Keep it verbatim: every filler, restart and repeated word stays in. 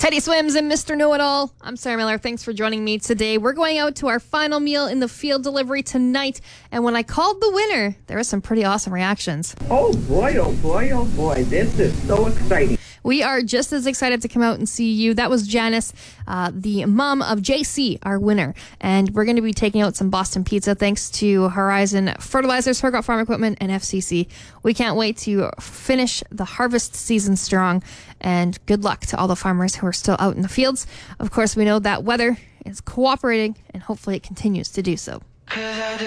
Teddy Swims and Mister Know-It-All. I'm Sarah Miller. Thanks for joining me today. We're going out to our final meal in the field delivery tonight. And when I called the winner, there were some pretty awesome reactions. Oh boy, oh boy, oh boy. This is so exciting. We are just as excited to come out and see you. That was Janice, uh, the mom of J C, our winner. And we're going to be taking out some Boston pizza thanks to Horizon Fertilizers, Hergot Farm Equipment, and F C C. We can't wait to finish the harvest season strong. And good luck to all the farmers who are still out in the fields. Of course, we know that weather is cooperating, and hopefully it continues to do so.